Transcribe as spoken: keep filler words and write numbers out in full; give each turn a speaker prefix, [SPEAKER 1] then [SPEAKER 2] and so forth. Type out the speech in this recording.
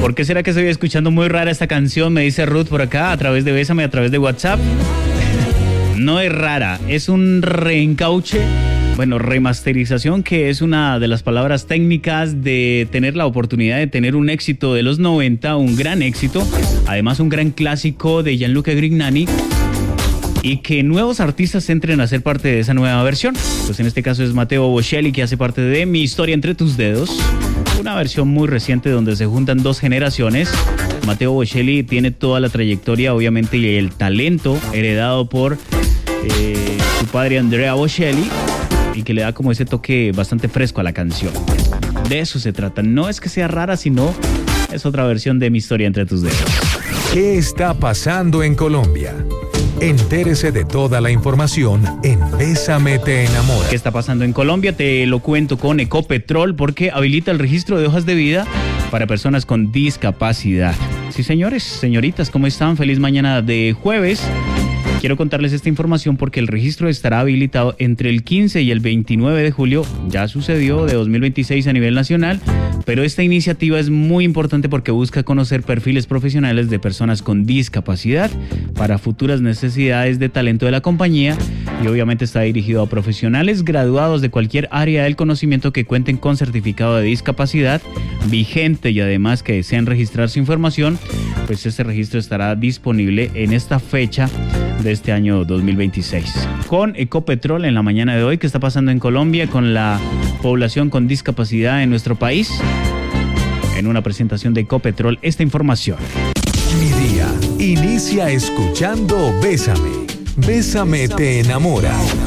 [SPEAKER 1] ¿Por qué será que estoy escuchando muy rara esta canción? Me dice Ruth por acá, a través de Bésame, a través de WhatsApp. No es rara, es un reencauche, bueno, remasterización, que es una de las palabras técnicas de tener la oportunidad de tener un éxito de los noventa, un gran éxito, además un gran clásico de Gianluca Grignani, y que nuevos artistas entren a ser parte de esa nueva versión. Pues en este caso es Matteo Bocelli, que hace parte de Mi Historia Entre Tus Dedos, una versión muy reciente donde se juntan dos generaciones. Matteo Bocelli tiene toda la trayectoria, obviamente, y el talento heredado por eh, su padre Andrea Bocelli, y que le da como ese toque bastante fresco a la canción. De eso se trata. No es que sea rara, sino es otra versión de Mi Historia Entre Tus Dedos.
[SPEAKER 2] ¿Qué está pasando en Colombia? Entérese de toda la información en Bésame Te Enamora.
[SPEAKER 1] ¿Qué está pasando en Colombia? Te lo cuento con Ecopetrol, porque habilita el registro de hojas de vida para personas con discapacidad. Sí, señores, señoritas, ¿cómo están? Feliz mañana de jueves. Quiero contarles esta información porque el registro estará habilitado entre el quince y el veintinueve de julio. Ya sucedió, de dos mil veintiséis a nivel nacional, pero esta iniciativa es muy importante porque busca conocer perfiles profesionales de personas con discapacidad para futuras necesidades de talento de la compañía, y obviamente está dirigido a profesionales graduados de cualquier área del conocimiento que cuenten con certificado de discapacidad vigente y además que deseen registrar su información. Pues este registro estará disponible en esta fecha de este año dos mil veintiséis. Con Ecopetrol en la mañana de hoy, ¿qué está pasando en Colombia con la población con discapacidad en nuestro país? En una presentación de Ecopetrol, esta información.
[SPEAKER 2] Mi día inicia escuchando Bésame. Bésame Te Enamora.